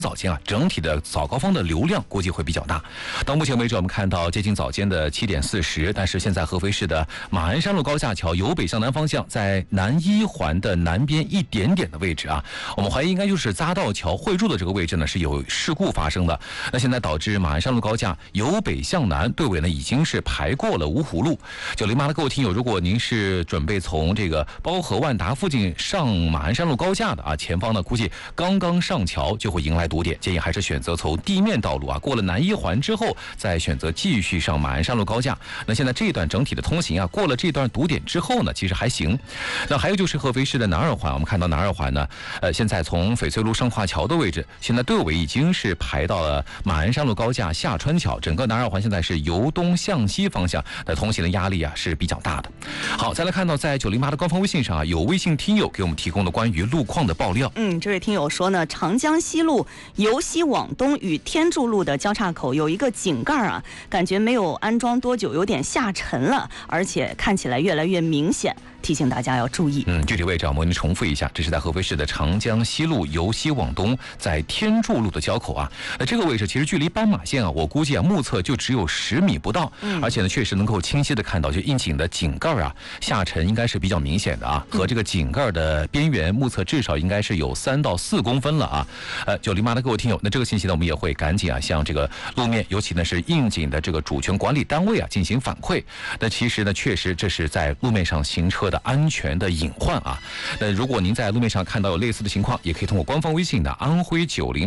早间整体的早高峰的流量估计会比较大。到目前为止，我们看到接近早间的7点40，但是现在合肥市的马鞍山路高架桥由北向南方向，在南一环的南边一点点的位置我们怀疑应该就是匝道桥汇入的这个位置呢是有事故发生的。那现在导致马鞍山路高架由北向南队尾呢已经是排过了芜湖路。908的各位听友，如果您是准备从这个包河万达附近上马鞍山路高架的前方呢估计刚刚上桥就会迎来堵点，建议还是选择从地面道路过了南一环之后，再选择继续上马鞍山路高架。那现在这一段整体的通行过了这段堵点之后呢，其实还行。那还有就是合肥市的南二环，我们看到南二环呢，现在从翡翠路上化桥的位置，现在队尾已经是排到了马鞍山路高架下川桥，整个南二环现在是由东向西方向的通行的压力是比较大的。好，再来看到在908的官方微信上有微信听友给我们提供的关于路况的爆料。 这位听友说呢，长江西路由西往东与天柱路的交叉口有一个井盖感觉没有安装多久，有点下沉了，而且看起来越来越明显，提醒大家要注意。 具体位置我们给您重复一下，这是在合肥市的长江西路由西往东，在天柱路的交口那这个位置其实距离斑马线我估计目测就只有10米不到，而且呢确实能够清晰的看到，就应井的井盖下沉应该是比较明显的和这个井盖的边缘目测至少应该是有3到4公分了908的各位听友，那这个信息呢我们也会赶紧向这个路面，尤其呢是应井的这个主权管理单位进行反馈。那其实呢确实这是在路面上行车的安全的隐患那如果您在路面上看到有类似的情况，也可以通过官方微信的安徽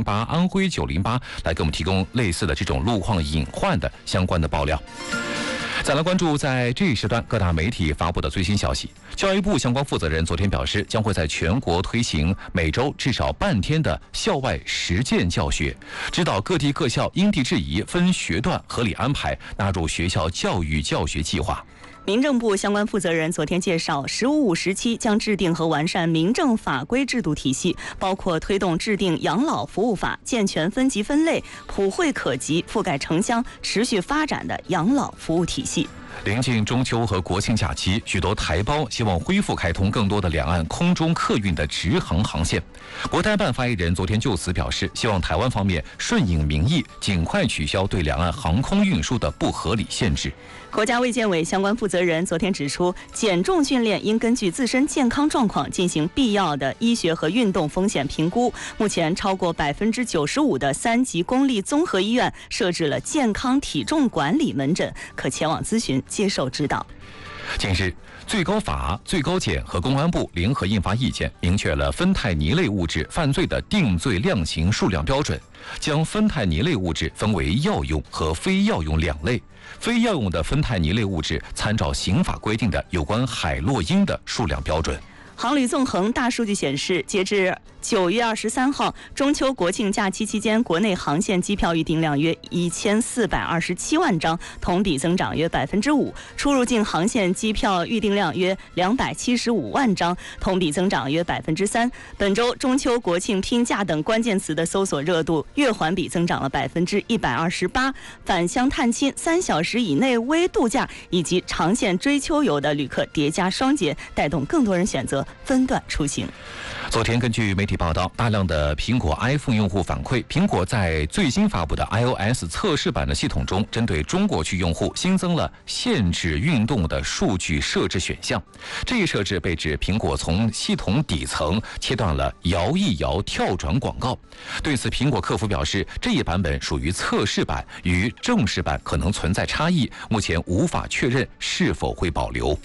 908来给我们提供类似的这种路况隐患的相关的爆料。再来关注在这一时段各大媒体发布的最新消息。教育部相关负责人昨天表示，将会在全国推行每周至少半天的校外实践教学，指导各地各校因地制宜，分学段合理安排，纳入学校教育教学计划。 民政部相关负责人昨天介绍，“15五”时期将制定和完善民政法规制度体系，包括推动制定养老服务法，健全分级分类、普惠可及、覆盖城乡、持续发展的养老服务体系。 临近中秋和国庆假期，许多台胞希望恢复开通更多的两岸空中客运的直航航线。国台办发言人昨天就此表示，希望台湾方面顺应民意，尽快取消对两岸航空运输的不合理限制。 国家卫健委相关负责人昨天指出，减重训练应根据自身健康状况进行必要的医学和运动风险评估。目前，超过95%的3级公立综合医院设置了健康体重管理门诊，可前往咨询接受指导。 近日，最高法、最高检和公安部联合印发意见，明确了芬太尼类物质犯罪的定罪量刑数量标准，将芬太尼类物质分为药用和非药用2类。非药用的芬太尼类物质参照刑法规定的有关海洛因的数量标准。 航旅纵横大数据显示，截至9月23号，中秋国庆假期期间，国内航线机票预订量约1427万张，同比增长约5%；出入境航线机票预订量约275万张，同比增长约3%。本周中秋国庆拼假等关键词的搜索热度月环比增长了128%。返乡探亲、3小时以内微度假以及长线追秋游的旅客叠加双节，带动更多人选择分段出行。 昨天根据媒体报道，大量的苹果 iPhone 用户反馈，苹果在最新发布的 iOS 测试版的系统中，针对中国区用户新增了限制运动的数据设置选项。这一设置被指苹果从系统底层切断了摇一摇跳转广告。对此，苹果客服表示，这一版本属于测试版，与正式版可能存在差异，目前无法确认是否会保留。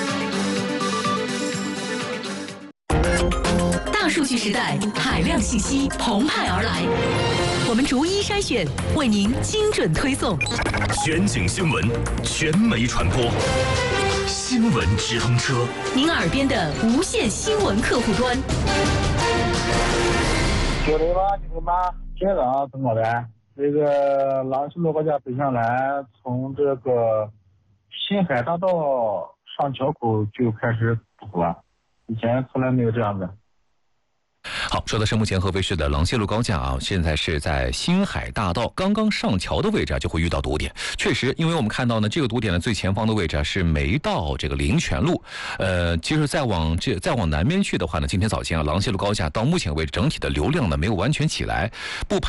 大数据时代，海量信息澎湃而来，我们逐一筛选，为您精准推送。 全景新闻，全媒传播，新闻直通车， 您耳边的无线新闻客户端。 908，今早怎么的？这个廊山路高架北向南，从这个新海大道上桥口就开始堵了，以前从来没有这样的。 好，说的是目前合肥市的廊西路高架现在是在新海大道刚刚上桥的位置就会遇到堵点。确实，因为我们看到呢，这个堵点的最前方的位置是没到这个灵泉路。其实再往南边去的话呢，今天早间廊西路高架到目前为止整体的流量呢没有完全起来，不排